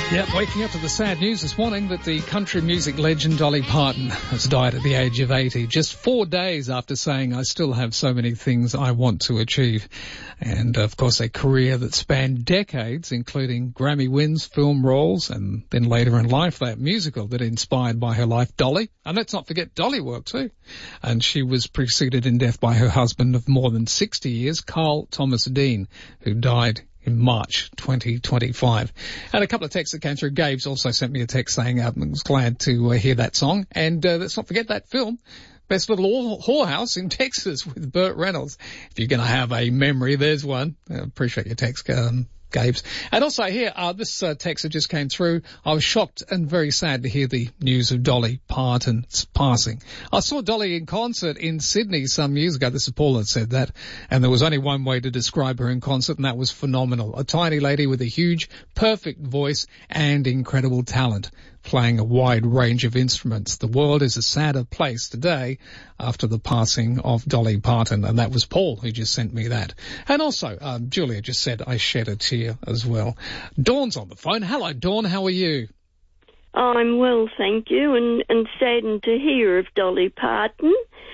Yeah, waking up to the sad news this morning that the country music legend Dolly Parton has died at the age of 80, just 4 days after saying, "I still have so many things I want to achieve." And, of course, a career that spanned decades, including Grammy wins, film roles, and then later in life, that musical that inspired by her life, Dolly. And let's not forget Dolly work, too. And she was preceded in death by her husband of more than 60 years, Carl Thomas Dean, who died in March 2025. And a couple of texts that came through. Gabe's also sent me a text saying I was glad to hear that song. And let's not forget that film, Best Little Whorehouse in Texas with Burt Reynolds. If you're going to have a memory, there's one. I appreciate your text, Gabe's. And also here, this text that just came through. I was shocked and very sad to hear the news of Dolly Parton's passing. I saw Dolly in concert in Sydney some years ago. This is Paul that said that. And there was only one way to describe her in concert, and that was phenomenal. A tiny lady with a huge, perfect voice and incredible talent, playing a wide range of instruments. The world is a sadder place today after the passing of Dolly Parton, and that was Paul who just sent me that. And also, Julia just said I shed a tear as well. Dawn's on the phone. Hello, Dawn. How are you? I'm well, thank you, and saddened to hear of Dolly Parton.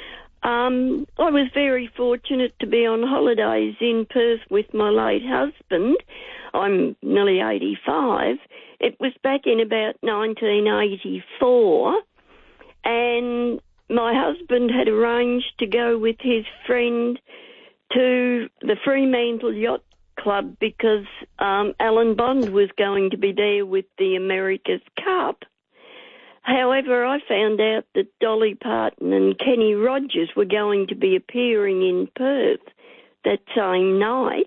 I was very fortunate to be on holidays in Perth with my late husband. I'm nearly 85. It was back in about 1984, and my husband had arranged to go with his friend to the Fremantle Yacht Club because Alan Bond was going to be there with the America's Cup. However, I found out that Dolly Parton and Kenny Rogers were going to be appearing in Perth that same night,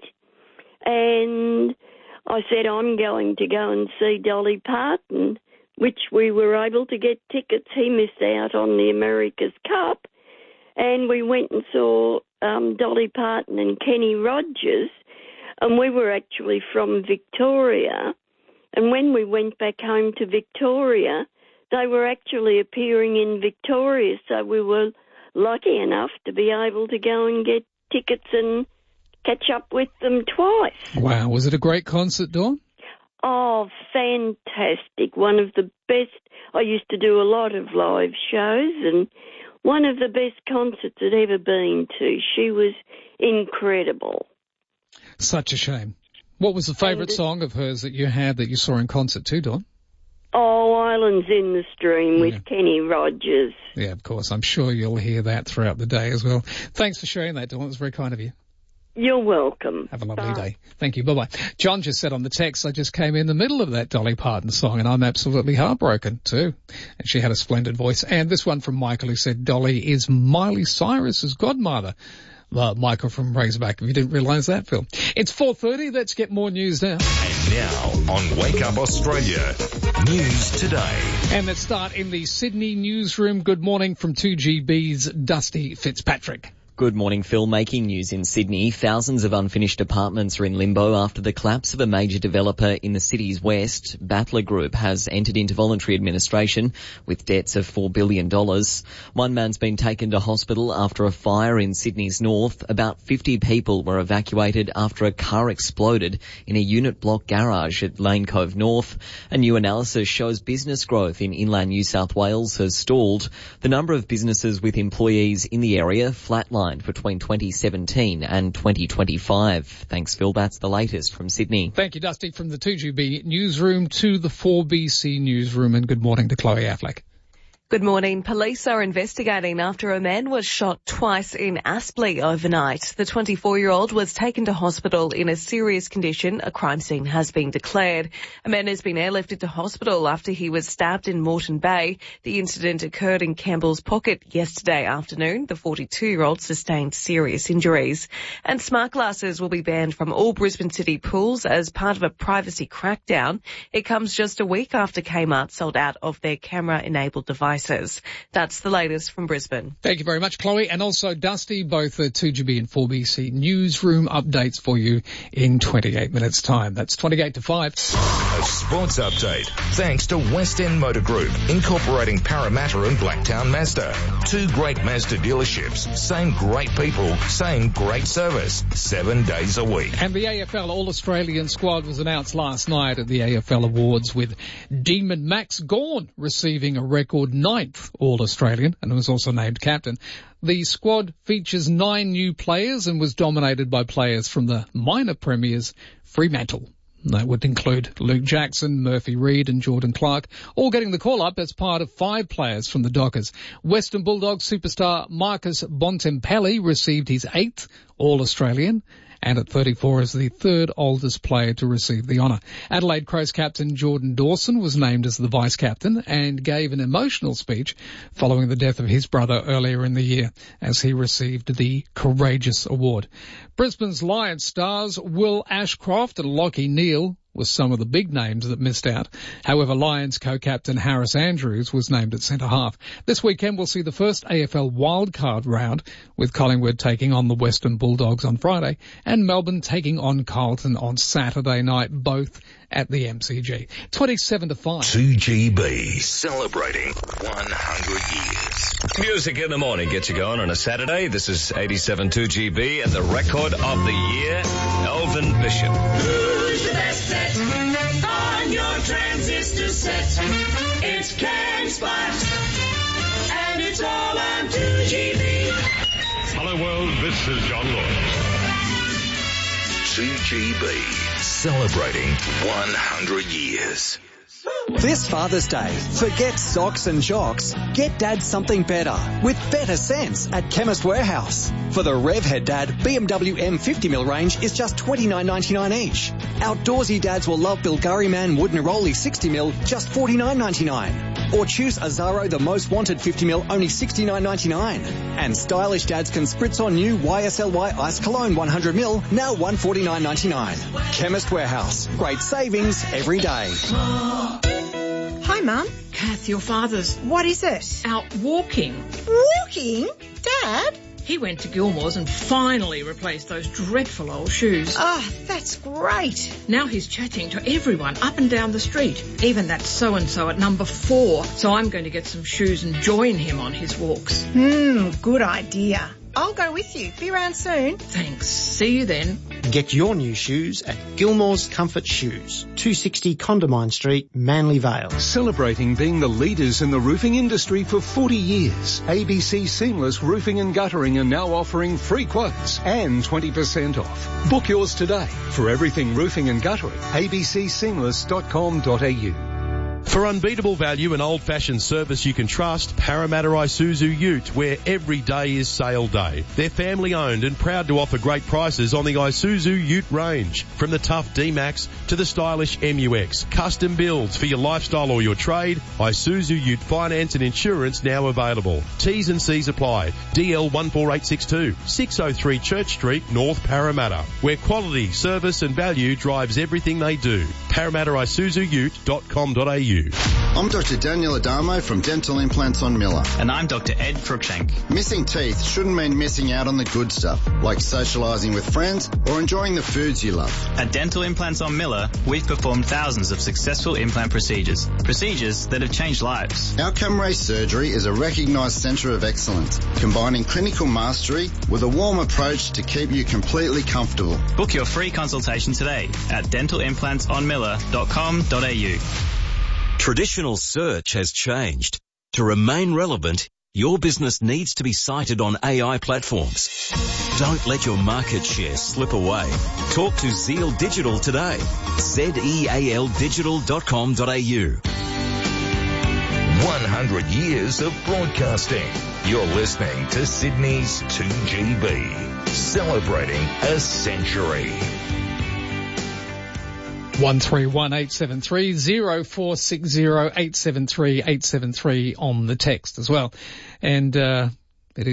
and I said, I'm going to go and see Dolly Parton, which we were able to get tickets. He missed out on the America's Cup, and we went and saw Dolly Parton and Kenny Rogers, and we were actually from Victoria. And when we went back home to Victoria, they were actually appearing in Victoria, so we were lucky enough to be able to go and get tickets and catch up with them twice. Wow, was it a great concert, Dawn? Oh, fantastic. One of the best. I used to do a lot of live shows, and one of the best concerts I'd ever been to. She was incredible. Such a shame. What was the favourite song of hers that you had that you saw in concert too, Dawn? Oh, Islands in the Stream with Kenny Rogers. Yeah, of course. I'm sure you'll hear that throughout the day as well. Thanks for sharing that, Dawn. It was very kind of you. You're welcome. Have a lovely day. Thank you. Bye-bye. John just said on the text, I just came in the middle of that Dolly Parton song, and I'm absolutely heartbroken too. And she had a splendid voice. And this one from Michael, who said Dolly is Miley Cyrus's godmother. Michael from Razorback, if you didn't realise that, Phil. It's 4:30. Let's get more news now. And now on Wake Up Australia, News Today. And let's start in the Sydney newsroom. Good morning from 2GB's Dusty Fitzpatrick. Good morning, Phil. Making news in Sydney. Thousands of unfinished apartments are in limbo after the collapse of a major developer in the city's west. Battler Group has entered into voluntary administration with debts of $4 billion. One man's been taken to hospital after a fire in Sydney's north. About 50 people were evacuated after a car exploded in a unit block garage at Lane Cove North. A new analysis shows business growth in inland New South Wales has stalled. The number of businesses with employees in the area flatlined between 2017 and 2025. Thanks, Phil. That's the latest from Sydney. Thank you, Dusty. From the 2GB newsroom to the 4BC newsroom, and good morning to Chloe Affleck. Good morning. Police are investigating after a man was shot twice in Aspley overnight. The 24-year-old was taken to hospital in a serious condition. A crime scene has been declared. A man has been airlifted to hospital after he was stabbed in Moreton Bay. The incident occurred in Campbell's Pocket yesterday afternoon. The 42-year-old sustained serious injuries. And smart glasses will be banned from all Brisbane City pools as part of a privacy crackdown. It comes just a week after Kmart sold out of their camera-enabled devices cases. That's the latest from Brisbane. Thank you very much, Chloe. And also, Dusty, both 2GB and 4BC newsroom updates for you in 28 minutes' time. That's 28 to 5. A sports update. Thanks to West End Motor Group, incorporating Parramatta and Blacktown Mazda. 2 great Mazda dealerships. Same great people, same great service. 7 days a week. And the AFL All-Australian squad was announced last night at the AFL Awards, with Demon Max Gawn receiving a record 9th All-Australian and was also named captain. The squad features 9 new players and was dominated by players from the minor premiers Fremantle. That would include Luke Jackson, Murphy Reid and Jordan Clark, all getting the call-up as part of 5 players from the Dockers. Western Bulldogs superstar Marcus Bontempelli received his 8th All-Australian, and at 34 is the 3rd oldest player to receive the honour. Adelaide Crows captain Jordan Dawson was named as the vice-captain and gave an emotional speech following the death of his brother earlier in the year as he received the Courageous Award. Brisbane's Lions stars Will Ashcroft and Lachie Neale were some of the big names that missed out. However, Lions co-captain Harris Andrews was named at centre-half. This weekend we'll see the first AFL wildcard round, with Collingwood taking on the Western Bulldogs on Friday and Melbourne taking on Carlton on Saturday night, both at the MCG. 27 to 5. 2GB, celebrating 100 years. Music in the morning gets you going on a Saturday. This is 87 2GB and the record of the year, Elvin Bishop. Who's the best set on your transistor set? It's Can Spot, and it's all on 2GB. Hello world, this is John Lloyd. 2GB, celebrating 100 years. This Father's Day, forget socks and jocks. Get Dad something better with better sense at Chemist Warehouse. For the Revhead Dad BMW M50mm range is just $29.99 each. Outdoorsy dads will love Bilgari Man Wood Neroli 60mm, just $49.99. Or choose Azaro the Most Wanted 50mm, only $69.99. And stylish dads can spritz on new YSLY Ice Cologne 100ml, now $149.99. Chemist Warehouse. Great savings every day. Hi, Mum. Kath, your father's... What is it? Out walking. Walking? Dad? He went to Gilmore's and finally replaced those dreadful old shoes. Oh, that's great. Now he's chatting to everyone up and down the street, even that so-and-so at number 4. So I'm going to get some shoes and join him on his walks. Good idea. I'll go with you. Be around soon. Thanks. See you then. Get your new shoes at Gilmore's Comfort Shoes, 260 Condamine Street, Manly Vale. Celebrating being the leaders in the roofing industry for 40 years, ABC Seamless Roofing and Guttering are now offering free quotes and 20% off. Book yours today. For everything roofing and guttering, abcseamless.com.au. For unbeatable value and old-fashioned service you can trust, Parramatta Isuzu Ute, where every day is sale day. They're family-owned and proud to offer great prices on the Isuzu Ute range. From the tough D-Max to the stylish MUX. Custom builds for your lifestyle or your trade. Isuzu Ute finance and insurance now available. T's and C's apply. DL 14862, 603 Church Street, North Parramatta, where quality, service and value drives everything they do. ParramattaIsuzuUte.com.au. I'm Dr. Daniel Adamo from Dental Implants on Miller. And I'm Dr. Ed Cruikshank. Missing teeth shouldn't mean missing out on the good stuff, like socialising with friends or enjoying the foods you love. At Dental Implants on Miller, we've performed thousands of successful implant procedures that have changed lives. Outcome Ray Surgery is a recognised centre of excellence, combining clinical mastery with a warm approach to keep you completely comfortable. Book your free consultation today at dentalimplantsonmiller.com.au. Traditional search has changed. To remain relevant, your business needs to be cited on AI platforms. Don't let your market share slip away. Talk to Zeal Digital today. zealdigital.com.au. 100 years of broadcasting. You're listening to Sydney's 2GB, celebrating a century. 131873 0460 873 873 on the text as well. And it is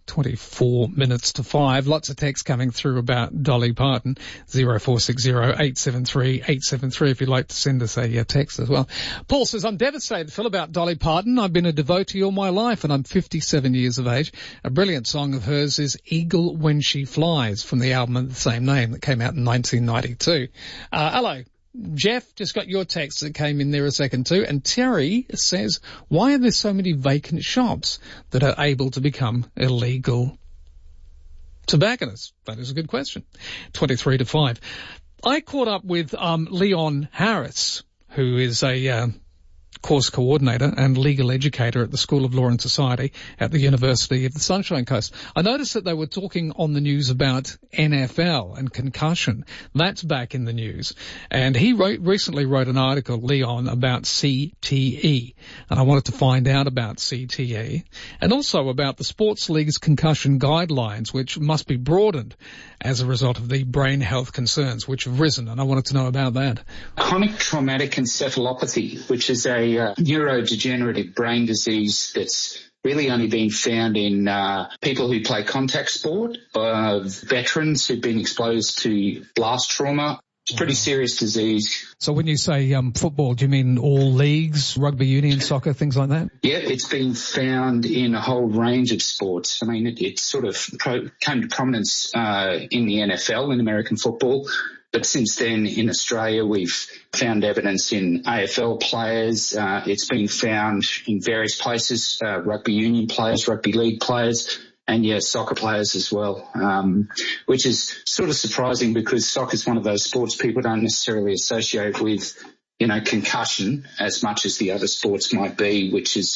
24 minutes to 5. Lots of texts coming through about Dolly Parton. 0460 873 873 if you'd like to send us a text as well. Paul says, I'm devastated, Phil, about Dolly Parton. I've been a devotee all my life and I'm 57 years of age. A brilliant song of hers is Eagle When She Flies from the album of the same name that came out in 1992. Hello. Jeff, just got your text that came in there a second too. And Terry says, why are there so many vacant shops that are able to become illegal tobacconists? That is a good question. 23 to 5. I caught up with Leon Harris, who is a course coordinator and legal educator at the School of Law and Society at the University of the Sunshine Coast. I noticed that they were talking on the news about NFL and concussion. That's back in the news. And he recently wrote an article, Leon, about CTE. And I wanted to find out about CTE and also about the Sports League's concussion guidelines, which must be broadened as a result of the brain health concerns which have risen. And I wanted to know about that. Chronic traumatic encephalopathy, which is a neurodegenerative brain disease that's really only been found in people who play contact sport, veterans who've been exposed to blast trauma. It's a pretty serious disease. So when you say football, do you mean all leagues, rugby union, soccer, things like that? Yeah, it's been found in a whole range of sports. I mean, it sort of came to prominence in the NFL, in American football. But since then, in Australia, we've found evidence in AFL players. It's been found in various places, rugby union players, rugby league players, and, soccer players as well, which is sort of surprising because soccer is one of those sports people don't necessarily associate with, concussion as much as the other sports might be, which is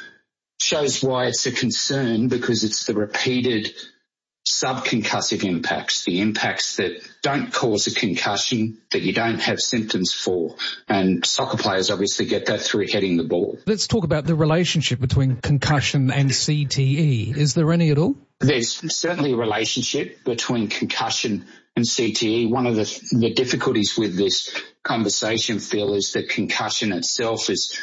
shows why it's a concern because it's the repeated subconcussive impacts, the impacts that don't cause a concussion, that you don't have symptoms for. And soccer players obviously get that through hitting the ball. Let's talk about the relationship between concussion and CTE. Is there any at all? There's certainly a relationship between concussion and CTE. One of the difficulties with this conversation, Phil, is that concussion itself is,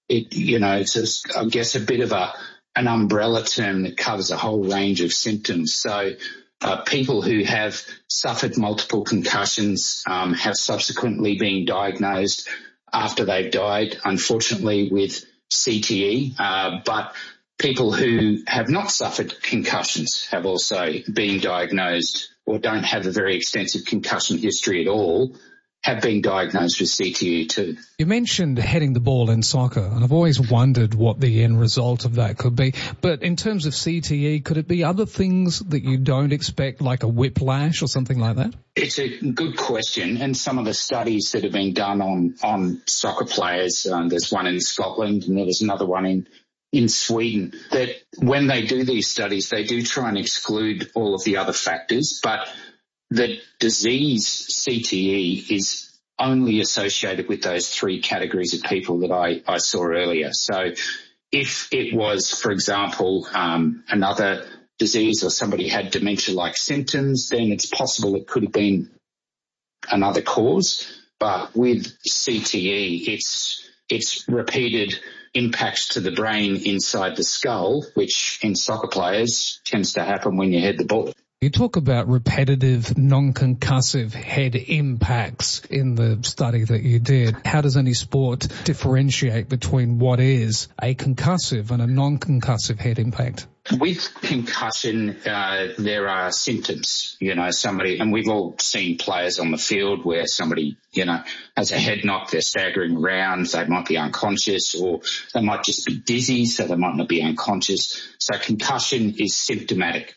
it's I guess a bit of an umbrella term that covers a whole range of symptoms. So people who have suffered multiple concussions have subsequently been diagnosed after they've died, unfortunately, with CTE. But people who have not suffered concussions have also been diagnosed or don't have a very extensive concussion history at all, have been diagnosed with CTE too. You mentioned heading the ball in soccer, and I've always wondered what the end result of that could be. But in terms of CTE, could it be other things that you don't expect, like a whiplash or something like that? It's a good question, and some of the studies that have been done on soccer players, there's one in Scotland and there was another one in Sweden, that when they do these studies, they do try and exclude all of the other factors, but the disease CTE is only associated with those three categories of people that I saw earlier. So if it was, for example, another disease or somebody had dementia-like symptoms, then it's possible it could have been another cause. But with CTE, it's repeated impacts to the brain inside the skull, which in soccer players tends to happen when you head the ball. You talk about repetitive, non-concussive head impacts in the study that you did. How does any sport differentiate between what is a concussive and a non-concussive head impact? With concussion, there are symptoms, and we've all seen players on the field where somebody, has a head knock, they're staggering around, they might be unconscious, or they might just be dizzy, so they might not be unconscious. So concussion is symptomatic.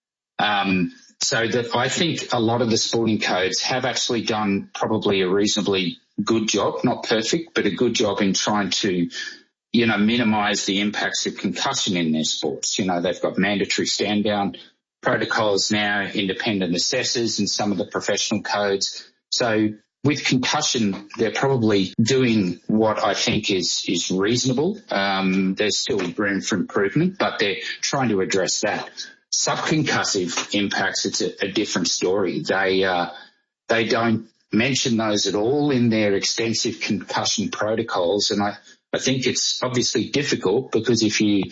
So that I think a lot of the sporting codes have actually done probably a reasonably good job, not perfect, but a good job in trying to, minimize the impacts of concussion in their sports. They've got mandatory stand down protocols now, independent assessors in some of the professional codes. So with concussion, they're probably doing what I think is reasonable. There's still room for improvement, but they're trying to address that. Subconcussive impacts, it's a different story. They don't mention those at all in their extensive concussion protocols, and I think it's obviously difficult because if you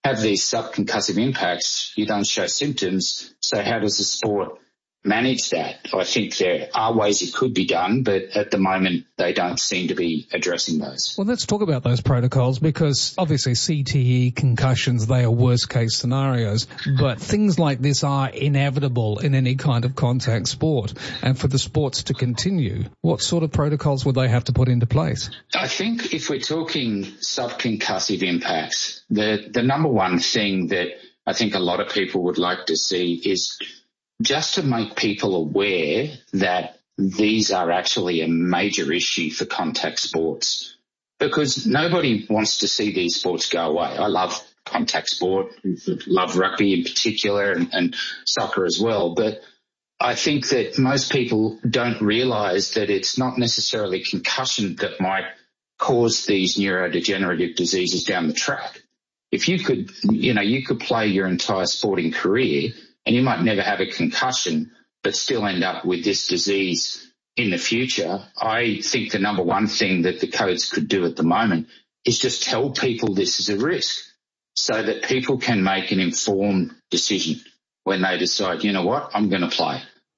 have these subconcussive impacts, you don't show symptoms. So how does the sport manage that? I think there are ways it could be done, but at the moment they don't seem to be addressing those. Well, let's talk about those protocols, because obviously CTE, concussions, they are worst case scenarios, but things like this are inevitable in any kind of contact sport. And for the sports to continue, what sort of protocols would they have to put into place? I think if we're talking subconcussive impacts, the number one thing that I think a lot of people would like to see is just to make people aware that these are actually a major issue for contact sports, because nobody wants to see these sports go away. I love contact sport, love rugby in particular, and soccer as well. But I think that most people don't realise that it's not necessarily concussion that might cause these neurodegenerative diseases down the track. If you could, you could play your entire sporting career and you might never have a concussion, but still end up with this disease in the future. I think the number one thing that the codes could do at the moment is just tell people this is a risk so that people can make an informed decision when they decide, you know what, I'm going to play.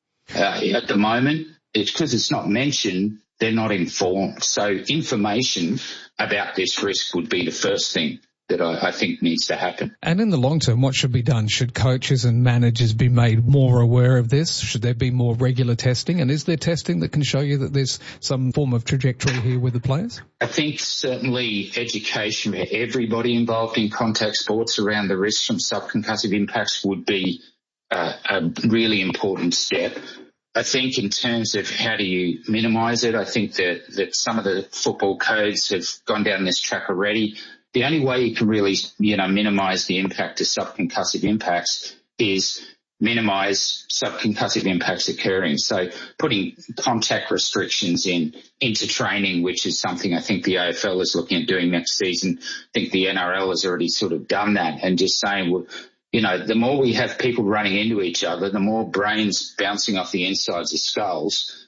At the moment, it's because it's not mentioned, they're not informed. So information about this risk would be the first thing that I think needs to happen. And in the long term, what should be done? Should coaches and managers be made more aware of this? Should there be more regular testing? And is there testing that can show you that there's some form of trajectory here with the players? I think certainly education for everybody involved in contact sports around the risks from subconcussive impacts would be a really important step. I think in terms of how do you minimise it, I think that some of the football codes have gone down this track already. The only way you can really, minimise the impact of subconcussive impacts is minimise subconcussive impacts occurring. So putting contact restrictions into training, which is something I think the AFL is looking at doing next season. I think the NRL has already sort of done that, and just saying, well, the more we have people running into each other, the more brains bouncing off the insides of skulls,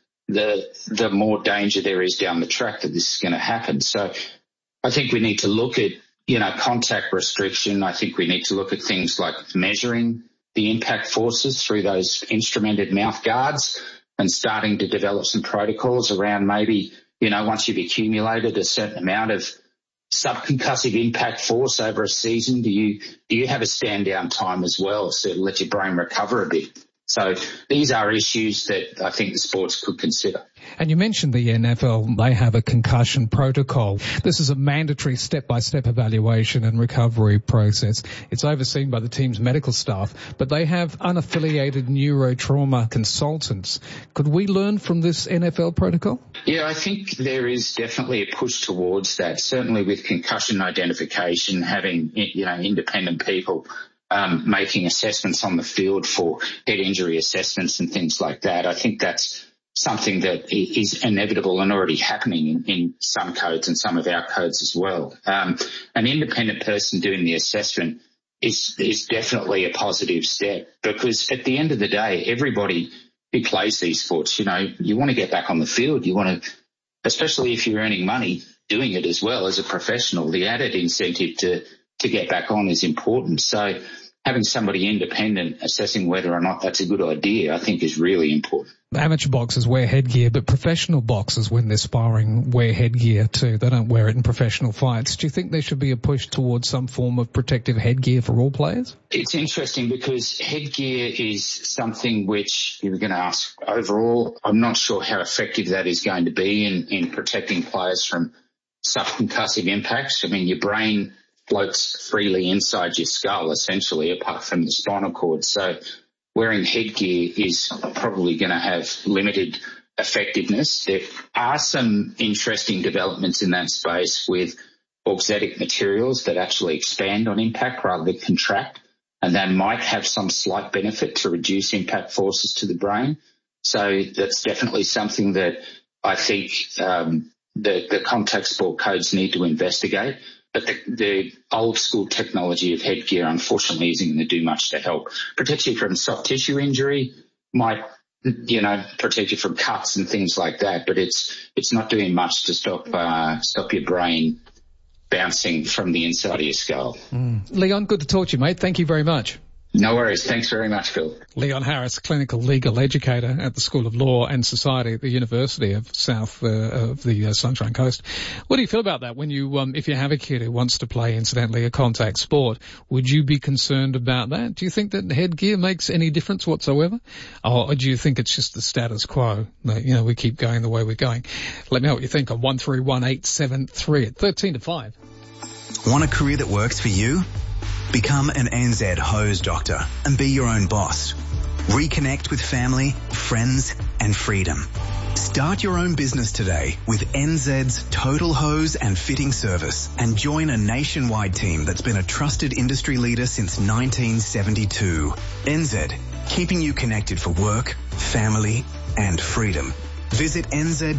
the more danger there is down the track that this is going to happen. So I think we need to look at, contact restriction. I think we need to look at things like measuring the impact forces through those instrumented mouth guards and starting to develop some protocols around maybe, once you've accumulated a certain amount of subconcussive impact force over a season, do you have a stand down time as well so let your brain recover a bit? So these are issues that I think the sports could consider. And you mentioned the NFL, they have a concussion protocol. This is a mandatory step-by-step evaluation and recovery process. It's overseen by the team's medical staff, but they have unaffiliated neurotrauma consultants. Could we learn from this NFL protocol? Yeah, I think there is definitely a push towards that, certainly with concussion identification, having, independent people making assessments on the field for head injury assessments and things like that. I think that's something that is inevitable and already happening in some codes and some of our codes as well. An independent person doing the assessment is definitely a positive step, because at the end of the day, everybody who plays these sports, you want to get back on the field. You want to, especially if you're earning money doing it as well as a professional, the added incentive to get back on is important. So having somebody independent assessing whether or not that's a good idea, I think is really important. Amateur boxers wear headgear, but professional boxers, when they're sparring, wear headgear too. They don't wear it in professional fights. Do you think there should be a push towards some form of protective headgear for all players? It's interesting because headgear is something which you were going to ask overall. I'm not sure how effective that is going to be in protecting players from subconcussive impacts. I mean, your brain floats freely inside your skull, essentially, apart from the spinal cord. So wearing headgear is probably going to have limited effectiveness. There are some interesting developments in that space with auxetic materials that actually expand on impact rather than contract, and that might have some slight benefit to reduce impact forces to the brain. So that's definitely something that I think the contact sport codes need to investigate. But the old school technology of headgear, unfortunately, isn't going to do much to help. Protect you from soft tissue injury, might, protect you from cuts and things like that. But it's not doing much to stop your brain bouncing from the inside of your skull. Leon, good to talk to you, mate. Thank you very much. No worries. Thanks very much, Phil. Leon Harris, clinical legal educator at the School of Law and Society at the University of South of the Sunshine Coast. What do you feel about that when you, if you have a kid who wants to play, incidentally, a contact sport? Would you be concerned about that? Do you think that headgear makes any difference whatsoever? Or do you think it's just the status quo? That, we keep going the way we're going. Let me know what you think on 131873 at 13 to 5. Want a career that works for you? Become an NZ hose doctor and be your own boss. Reconnect with family, friends and freedom. Start your own business today with NZ's Total Hose and Fitting Service and join a nationwide team that's been a trusted industry leader since 1972. NZ, keeping you connected for work, family and freedom. Visit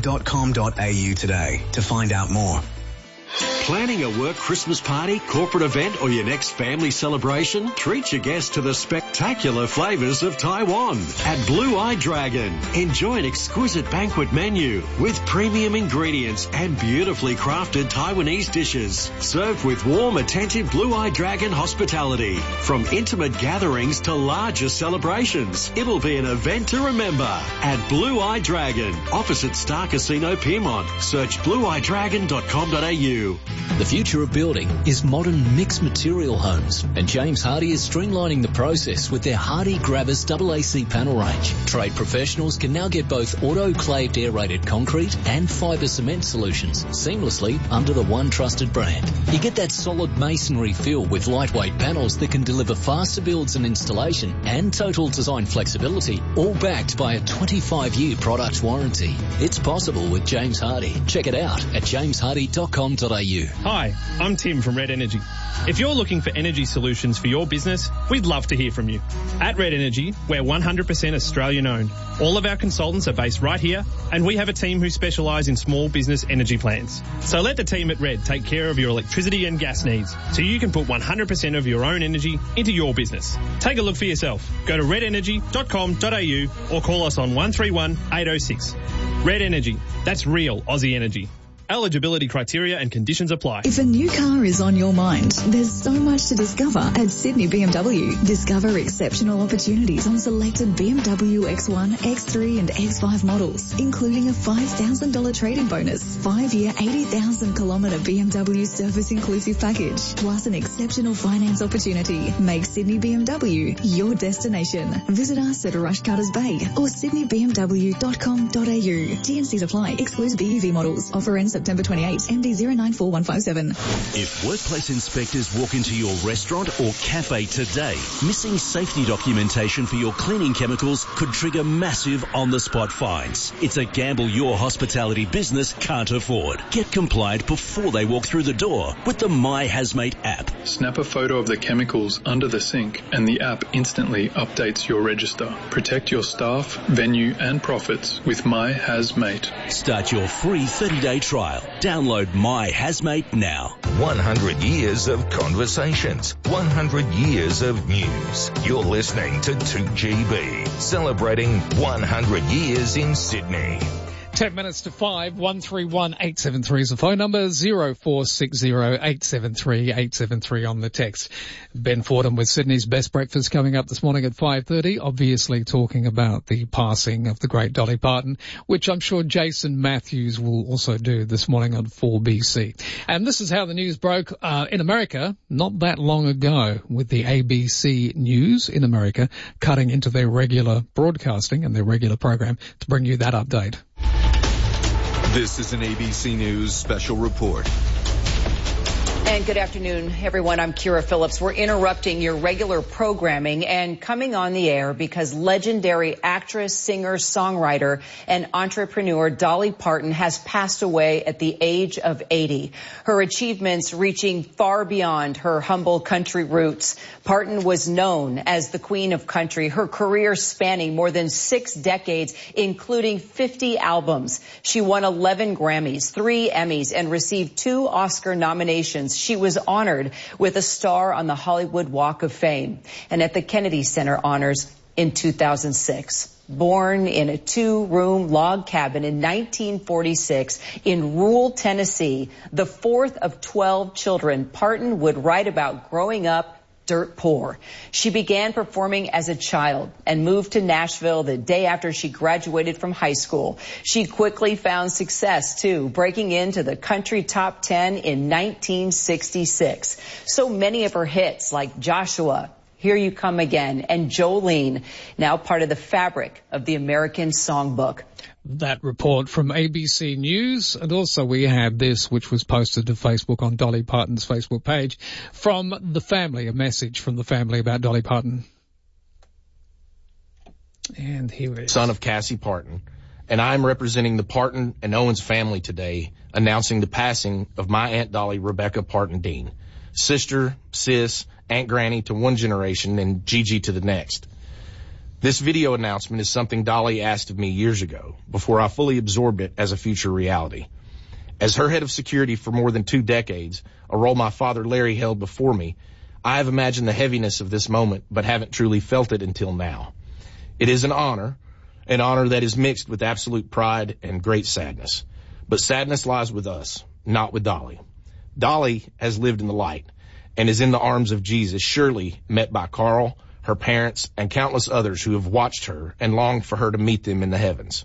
nz.com.au today to find out more. Planning a work Christmas party, corporate event or your next family celebration? Treat your guests to the spectacular flavours of Taiwan at Blue Eye Dragon. Enjoy an exquisite banquet menu with premium ingredients and beautifully crafted Taiwanese dishes served with warm, attentive Blue Eye Dragon hospitality. From intimate gatherings to larger celebrations, it'll be an event to remember at Blue Eye Dragon, opposite Star Casino Pyrmont. Search blueeyedragon.com.au. The future of building is modern mixed material homes, and James Hardie is streamlining the process with their Hardie Gravis AAC panel range. Trade professionals can now get both autoclaved aerated concrete and fibre cement solutions seamlessly under the one trusted brand. You get that solid masonry feel with lightweight panels that can deliver faster builds and installation and total design flexibility, all backed by a 25-year product warranty. It's possible with James Hardie. Check it out at jameshardie.com.au. Hi, I'm Tim from Red Energy. If you're looking for energy solutions for your business, we'd love to hear from you. At Red Energy, we're 100% Australian owned. All of our consultants are based right here, and we have a team who specialise in small business energy plans. So let the team at Red take care of your electricity and gas needs, so you can put 100% of your own energy into your business. Take a look for yourself. Go to redenergy.com.au or call us on 131 806. Red Energy. That's real Aussie energy. Eligibility criteria and conditions apply. If a new car is on your mind, there's so much to discover at Sydney BMW. Discover exceptional opportunities on selected BMW X1, X3 and X5 models, including a $5,000 trade-in bonus, 5-year 80,000-kilometre BMW service-inclusive package, plus an exceptional finance opportunity. Make Sydney BMW your destination. Visit us at Rushcutters Bay or sydneybmw.com.au. T&Cs apply. Excludes BEV models. Offer ends September 28, MD 094157. If workplace inspectors walk into your restaurant or cafe today, missing safety documentation for your cleaning chemicals could trigger massive on-the-spot fines. It's a gamble your hospitality business can't afford. Get compliant before they walk through the door with the My Hazmate app. Snap a photo of the chemicals under the sink and the app instantly updates your register. Protect your staff, venue and profits with My Hazmate. Start your free 30-day trial. Download My Hazmate now. 100 years of conversations, 100 years of news. You're listening to 2GB, celebrating 100 years in Sydney. 10 minutes to 5, 131873 is the phone number, 0460 873 873 on the text. Ben Fordham with Sydney's Best Breakfast coming up this morning at 5:30, obviously talking about the passing of the great Dolly Parton, which I'm sure Jason Matthews will also do this morning on 4BC. And this is how the news broke in America not that long ago, with the ABC News in America cutting into their regular broadcasting and their regular program to bring you that update. This is an ABC News special report. And good afternoon, everyone. I'm Kira Phillips. We're interrupting your regular programming and coming on the air because legendary actress, singer, songwriter, and entrepreneur Dolly Parton has passed away at the age of 80. Her achievements reaching far beyond her humble country roots. Parton was known as the Queen of Country, her career spanning more than 6 decades, including 50 albums. She won 11 Grammys, 3 Emmys, and received 2 Oscar nominations. She was honored with a star on the Hollywood Walk of Fame. And at the Kennedy Center honors, in 2006. Born in a 2-room log cabin in 1946 in rural Tennessee, the fourth of 12 children, Parton would write about growing up dirt poor. She began performing as a child and moved to Nashville the day after she graduated from high school. She quickly found success, too, breaking into the country top 10 in 1966. So many of her hits, like Joshua, Here You Come Again, and Jolene, now part of the fabric of the American songbook. That report from ABC News, and also we have this, which was posted to Facebook on Dolly Parton's Facebook page, from the family, a message from the family about Dolly Parton. And here it is. Son of Cassie Parton, and I'm representing the Parton and Owens family today, announcing the passing of my Aunt Dolly Rebecca Parton Dean, sister, sis, Aunt Granny to one generation and Gigi to the next. This video announcement is something Dolly asked of me years ago, before I fully absorbed it as a future reality. As her head of security for more than 2 decades, a role my father Larry held before me, I have imagined the heaviness of this moment, but haven't truly felt it until now. It is an honor that is mixed with absolute pride and great sadness. But sadness lies with us, not with Dolly. Dolly has lived in the light and is in the arms of Jesus, surely met by Carl, her parents, and countless others who have watched her and longed for her to meet them in the heavens.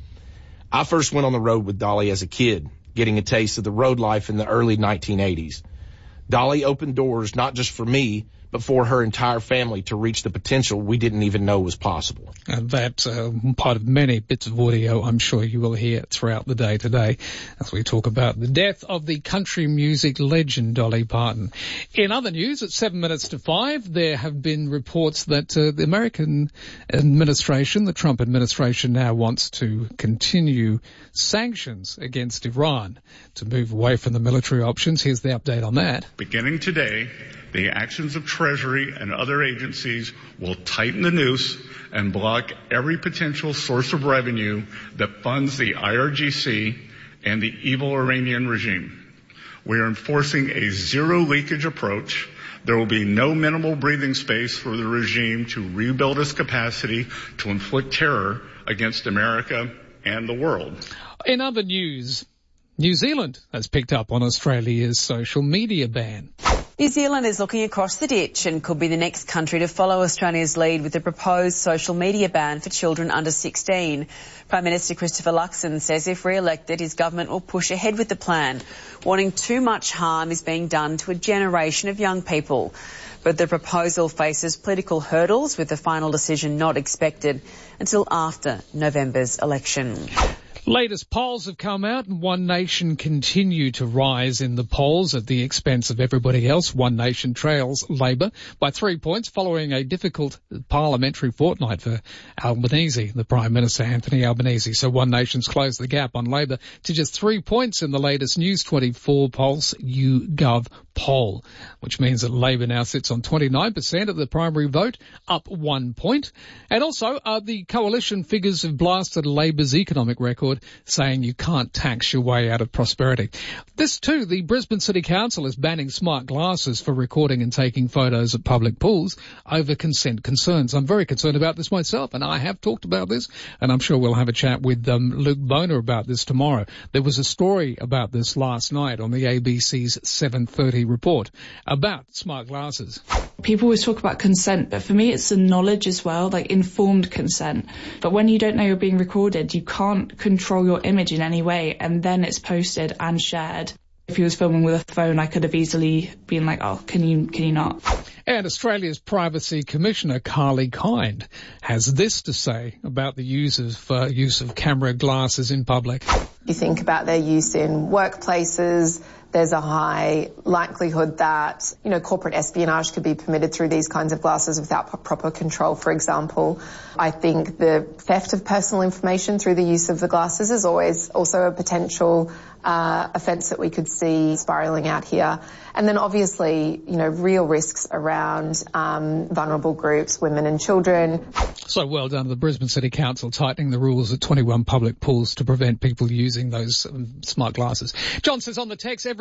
I first went on the road with Dolly as a kid, getting a taste of the road life in the early 1980s. Dolly opened doors not just for me, but for her entire family to reach the potential we didn't even know was possible. And that's part of many bits of audio I'm sure you will hear throughout the day today as we talk about the death of the country music legend Dolly Parton. In other news, at 7 minutes to 5, there have been reports that the American administration, the Trump administration, now wants to continue sanctions against Iran to move away from the military options. Here's the update on that. Beginning today, the actions of Treasury and other agencies will tighten the noose and block every potential source of revenue that funds the IRGC and the evil Iranian regime. We are enforcing a zero leakage approach. There will be no minimal breathing space for the regime to rebuild its capacity to inflict terror against America and the world. In other news, New Zealand has picked up on Australia's social media ban. New Zealand is looking across the ditch and could be the next country to follow Australia's lead with the proposed social media ban for children under 16. Prime Minister Christopher Luxon says if re-elected, his government will push ahead with the plan, warning too much harm is being done to a generation of young people. But the proposal faces political hurdles, with the final decision not expected until after November's election. Latest polls have come out and One Nation continue to rise in the polls at the expense of everybody else. One Nation trails Labor by 3 points following a difficult parliamentary fortnight for Albanese, the Prime Minister Anthony Albanese. So One Nation's closed the gap on Labor to just 3 points in the latest News 24 Pulse YouGov poll, which means that Labor now sits on 29% of the primary vote, up 1 point. And also, the coalition figures have blasted Labor's economic record, saying you can't tax your way out of prosperity. This too, the Brisbane City Council is banning smart glasses for recording and taking photos at public pools over consent concerns. I'm very concerned about this myself, and I have talked about this, and I'm sure we'll have a chat with Luke Boner about this tomorrow. There was a story about this last night on the ABC's 7:30 report about smart glasses. People always talk about consent, but for me it's the knowledge as well, like informed consent. But when you don't know you're being recorded, you can't control your image in any way, and then it's posted and shared. If he was filming with a phone, I could have easily been like, oh, can you not? And Australia's Privacy Commissioner, Carly Kind, has this to say about the use of camera glasses in public. You think about their use in workplaces, there's a high likelihood that, corporate espionage could be permitted through these kinds of glasses without proper control, for example. I think the theft of personal information through the use of the glasses is always also a potential offence that we could see spiralling out here. And then obviously, real risks around vulnerable groups, women and children. So well done to the Brisbane City Council tightening the rules at 21 public pools to prevent people using those smart glasses. John says on the text, every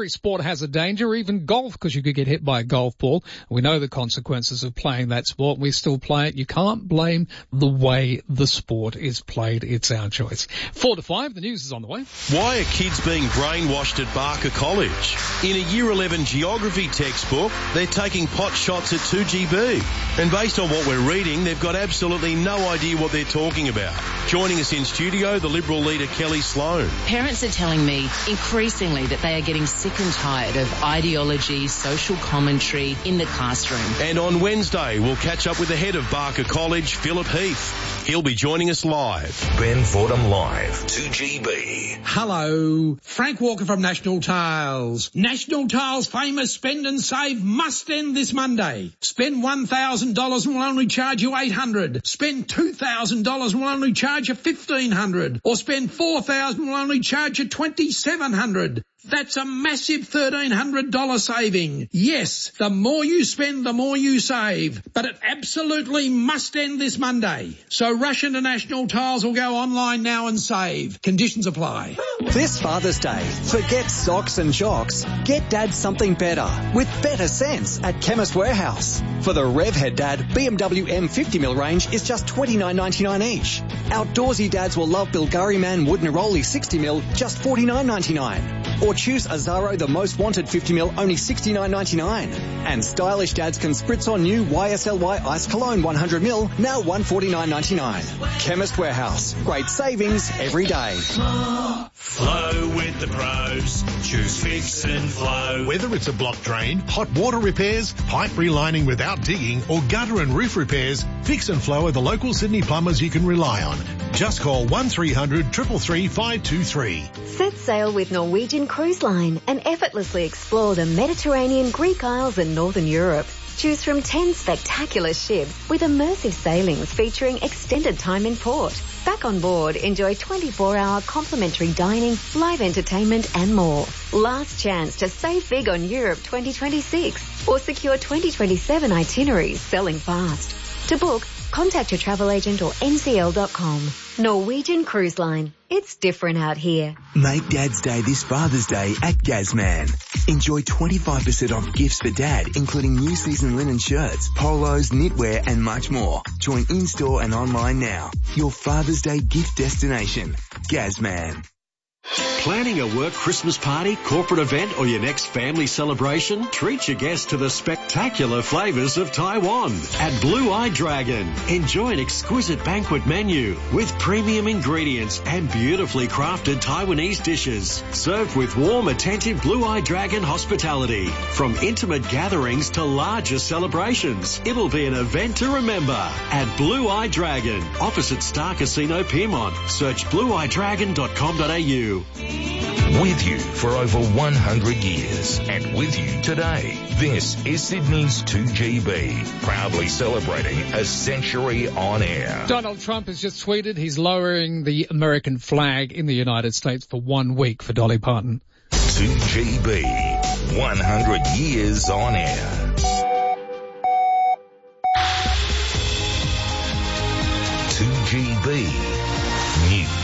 every sport has a danger, even golf, because you could get hit by a golf ball. We know the consequences of playing that sport. We still play it. You can't blame the way the sport is played. It's our choice. 4 to 5, the news is on the way. Why are kids being brainwashed at Barker College? In a Year 11 geography textbook, they're taking pot shots at 2GB. And based on what we're reading, they've got absolutely no idea what they're talking about. Joining us in studio, the Liberal leader Kelly Sloan. Parents are telling me increasingly that they are getting sick and tired of ideology, social commentary in the classroom. And on Wednesday, we'll catch up with the head of Barker College, Philip Heath. He'll be joining us live. Ben Fordham Live, 2GB. Hello, Frank Walker from National Tiles. National Tiles' famous Spend and Save must end this Monday. Spend $1,000 and we'll only charge you $800. Spend $2,000 and we'll only charge you $1,500. Or spend $4,000 and we'll only charge you $2,700. That's a massive $1,300 saving. Yes, the more you spend, the more you save. But it absolutely must end this Monday. So rush into National Tiles or go online now and save. Conditions apply. This Father's Day, forget socks and jocks. Get Dad something better with better sense at Chemist Warehouse. For the Revhead Dad, BMW M50mm range is just $29.99 each. Outdoorsy dads will love Bulgari Man Wood Neroli 60mm, just $49.99. Or choose Azaro The Most Wanted 50ml, only $69.99. And stylish dads can spritz on new YSLY Ice Cologne 100ml, now $149.99. Chemist Warehouse. Great savings every day. Flow with the pros. Choose Fix and Flow. Whether it's a block drain, hot water repairs, pipe relining without digging, or gutter and roof repairs, Fix and Flow are the local Sydney plumbers you can rely on. Just call 1300 333 523. Set sail with Norwegian Cruise Line and effortlessly explore the Mediterranean, Greek Isles and Northern Europe. Choose from 10 spectacular ships with immersive sailings featuring extended time in port. Back on board, enjoy 24-hour complimentary dining, live entertainment and more. Last chance to save big on Europe 2026 or secure 2027 itineraries selling fast. To book, contact your travel agent or ncl.com. Norwegian Cruise Line. It's different out here. Make Dad's Day this Father's Day at Gazman. Enjoy 25% off gifts for Dad, including new season linen shirts, polos, knitwear and much more. Join in-store and online now. Your Father's Day gift destination. Gazman. Planning a work Christmas party, corporate event or your next family celebration? Treat your guests to the spectacular flavours of Taiwan at Blue Eye Dragon. Enjoy an exquisite banquet menu with premium ingredients and beautifully crafted Taiwanese dishes. Served with warm, attentive Blue Eye Dragon hospitality. From intimate gatherings to larger celebrations, it'll be an event to remember at Blue Eye Dragon. Opposite Star Casino Pyrmont. Search blueeyedragon.com.au. With you for over 100 years and with you today. This is Sydney's 2GB, proudly celebrating a century on air. Donald Trump has just tweeted he's lowering the American flag in the United States for 1 week for Dolly Parton. 2GB, 100 years on air. 2GB News.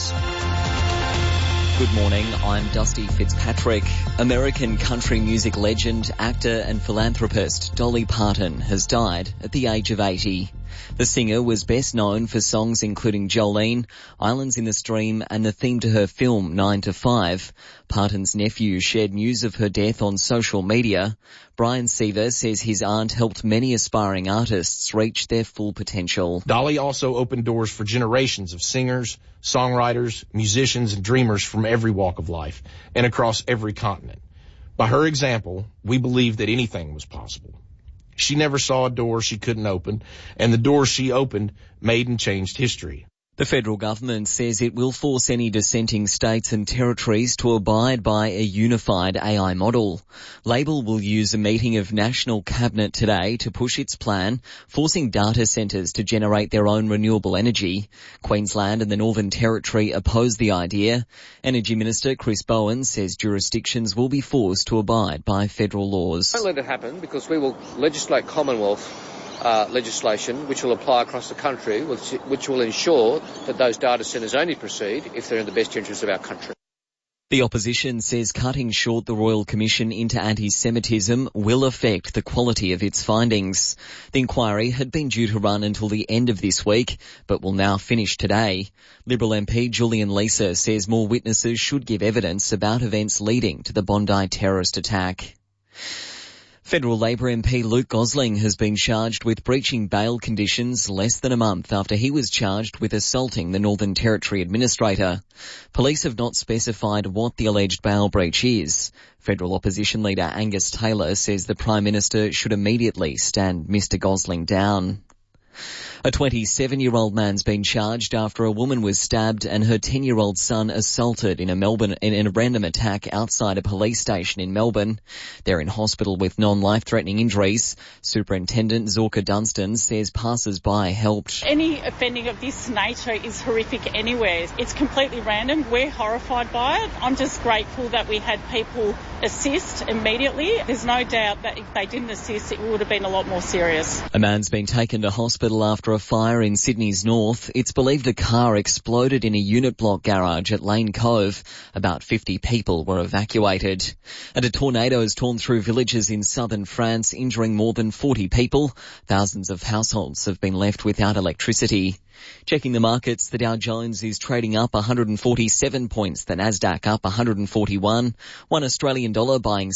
Good morning, I'm Dusty Fitzpatrick. American country music legend, actor and philanthropist Dolly Parton has died at the age of 80. The singer was best known for songs including Jolene, Islands in the Stream and the theme to her film 9 to 5. Parton's nephew shared news of her death on social media. Brian Seaver says his aunt helped many aspiring artists reach their full potential. Dolly also opened doors for generations of singers, songwriters, musicians, and dreamers from every walk of life and across every continent. By her example, we believe that anything was possible. She never saw a door she couldn't open, and the doors she opened made and changed history. The federal government says it will force any dissenting states and territories to abide by a unified AI model. Labor will use a meeting of National Cabinet today to push its plan, forcing data centres to generate their own renewable energy. Queensland and the Northern Territory oppose the idea. Energy Minister Chris Bowen says jurisdictions will be forced to abide by federal laws. Don't let it happen because we will legislate Commonwealth legislation which will apply across the country, which will ensure that those data centres only proceed if they're in the best interests of our country. The opposition says cutting short the Royal Commission into anti-Semitism will affect the quality of its findings. The inquiry had been due to run until the end of this week, but will now finish today. Liberal MP Julian Leeser says more witnesses should give evidence about events leading to the Bondi terrorist attack. Federal Labor MP Luke Gosling has been charged with breaching bail conditions less than a month after he was charged with assaulting the Northern Territory Administrator. Police have not specified what the alleged bail breach is. Federal opposition leader Angus Taylor says the Prime Minister should immediately stand Mr Gosling down. A 27-year-old man's been charged after a woman was stabbed and her 10-year-old son assaulted in a random attack outside a police station in Melbourne. They're in hospital with non-life-threatening injuries. Superintendent Zorka Dunstan says passers-by helped. Any offending of this nature is horrific anywhere. It's completely random. We're horrified by it. I'm just grateful that we had people assist immediately. There's no doubt that if they didn't assist, it would have been a lot more serious. A man's been taken to hospital after a fire in Sydney's north. It's believed a car exploded in a unit block garage at Lane Cove. About 50 people were evacuated. And a tornado has torn through villages in southern France, injuring more than 40 people. Thousands of households have been left without electricity. Checking the markets, the Dow Jones is trading up 147 points, the Nasdaq up 141, one Australian dollar buying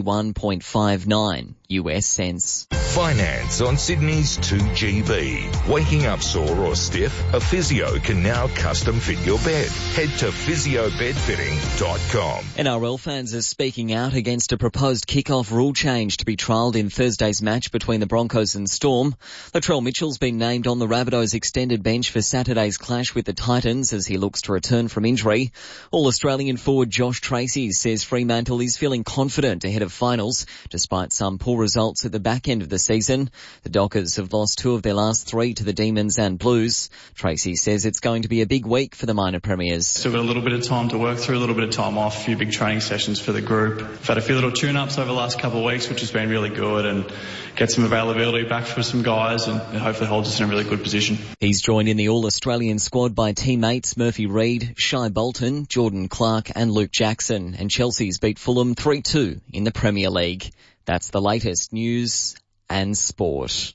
71.59 US cents. Finance on Sydney's 2GB. Waking up sore or stiff? A physio can now custom fit your bed. Head to physiobedfitting.com. NRL fans are speaking out against a proposed kick-off rule change to be trialled in Thursday's match between the Broncos and Storm. Latrell Mitchell's been named on the Rabbitohs extended bench for Saturday's clash with the Titans as he looks to return from injury. All-Australian forward Josh Tracy says Fremantle is feeling confident ahead of finals, despite some poor results at the back end of the season. The Dockers have lost 2 of their last 3 to the Demons and Blues. Tracy says it's going to be a big week for the minor premiers. Still got a little bit of time to work through, a little bit of time off, a few big training sessions for the group. We've had a few little tune-ups over the last couple of weeks, which has been really good, and get some availability back for some guys and hopefully holds us in a really good position. He's joined in the All-Australian squad by teammates Murphy Reid, Shai Bolton, Jordan Clark and Luke Jackson, and Chelsea's beat Fulham 3-2 in the Premier League. That's the latest news and sport.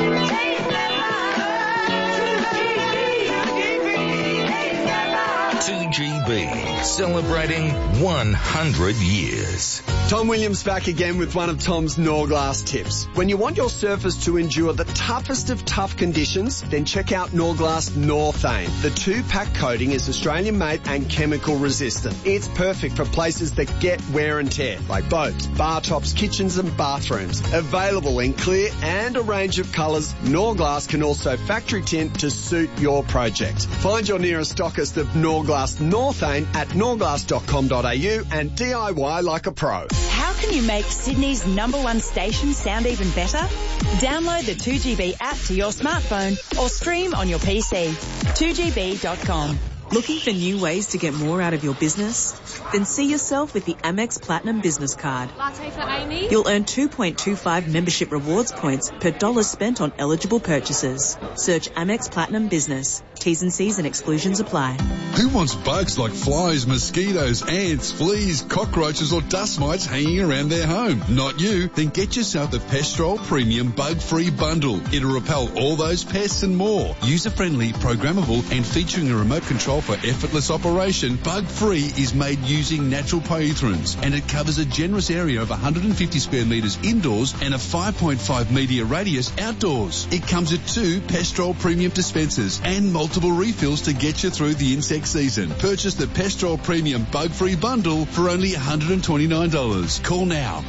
2GB, celebrating 100 years. Tom Williams back again with one of Tom's Norglass tips. When you want your surface to endure the toughest of tough conditions, then check out Norglass Northane. The 2-pack coating is Australian made and chemical resistant. It's perfect for places that get wear and tear, like boats, bar tops, kitchens and bathrooms. Available in clear and a range of colours, Norglass can also factory tint to suit your project. Find your nearest stockist of Norglass Northane at norglass.com.au and DIY like a pro. How can you make Sydney's #1 station sound even better? Download the 2GB app to your smartphone or stream on your PC. 2GB.com. Looking for new ways to get more out of your business? Then see yourself with the Amex Platinum Business Card. Latte for Amy. You'll earn 2.25 membership rewards points per dollar spent on eligible purchases. Search Amex Platinum Business. T's and C's and exclusions apply. Who wants bugs like flies, mosquitoes, ants, fleas, cockroaches or dust mites hanging around their home? Not you. Then get yourself the Pestrol Premium Bug-Free Bundle. It'll repel all those pests and more. User-friendly, programmable and featuring a remote control for effortless operation, Bug-Free is made using natural pyrethrins and it covers a generous area of 150 square metres indoors and a 5.5 metre radius outdoors. It comes with 2 Pestrol Premium dispensers and multiple refills to get you through the insect season. Purchase the Pestrol Premium Bug-Free Bundle for only $129. Call now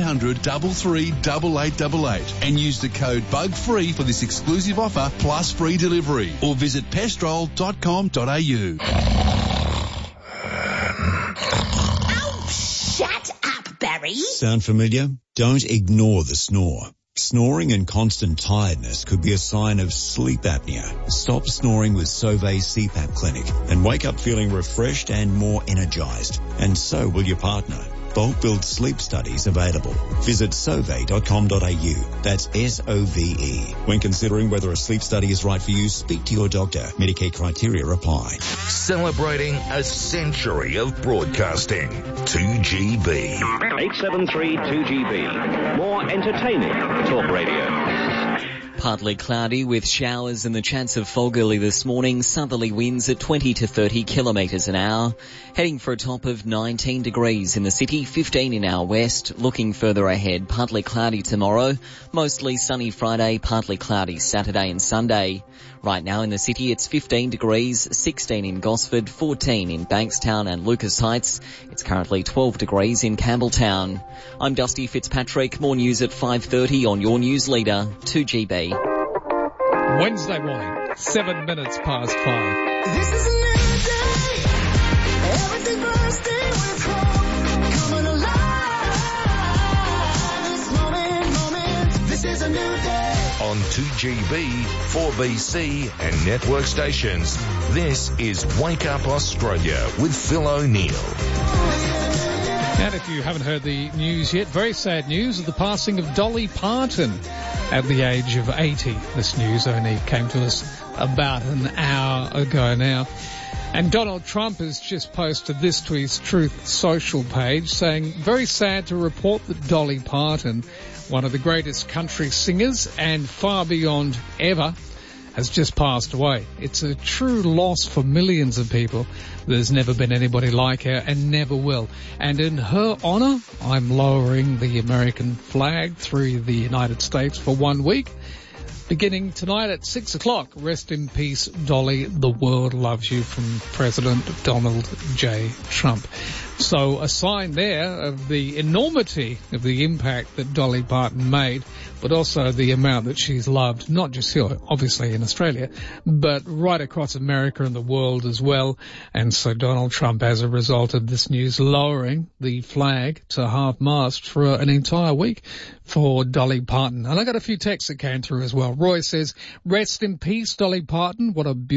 1-800-338888 and use the code BUGFREE for this exclusive offer plus free delivery or visit pestrol.com.au. Oh, shut up, Barry. Sound familiar? Don't ignore the snore. Snoring and constant tiredness could be a sign of sleep apnea. Stop snoring with Sauvé CPAP Clinic and wake up feeling refreshed and more energized. And so will your partner. Bulk build sleep studies available. Visit sove.com.au. That's SOVE. When considering whether a sleep study is right for you, speak to your doctor. Medicare criteria apply. Celebrating a century of broadcasting. 2GB. 873 2GB. More entertaining talk radio. Partly cloudy with showers and the chance of fog early this morning. Southerly winds at 20 to 30 kilometres an hour. Heading for a top of 19 degrees in the city, 15 in our west. Looking further ahead, partly cloudy tomorrow. Mostly sunny Friday, partly cloudy Saturday and Sunday. Right now in the city, it's 15 degrees, 16 in Gosford, 14 in Bankstown and Lucas Heights. It's currently 12 degrees in Campbelltown. I'm Dusty Fitzpatrick. More news at 5:30 on your news leader, 2GB. Wednesday morning, 7 minutes past 5. This is a new day. Everything bursting with hope. Coming alive. This moment. This is a new day. On 2GB, 4BC and network stations, this is Wake Up Australia with Phil O'Neill. And if you haven't heard the news yet, very sad news of the passing of Dolly Parton at the age of 80. This news only came to us about an hour ago now. And Donald Trump has just posted this to his Truth Social page saying, very sad to report that Dolly Parton, one of the greatest country singers and far beyond ever, has just passed away. It's a true loss for millions of people. There's never been anybody like her and never will. And in her honour, I'm lowering the American flag through the United States for 1 week. Beginning tonight at 6 o'clock. Rest in peace, Dolly. The world loves you, from President Donald J. Trump. So a sign there of the enormity of the impact that Dolly Parton made, but also the amount that she's loved, not just here, obviously in Australia, but right across America and the world as well. And so Donald Trump, as a result of this news, lowering the flag to half-mast for an entire week for Dolly Parton. And I got a few texts that came through as well. Roy says, rest in peace, Dolly Parton. What a beautiful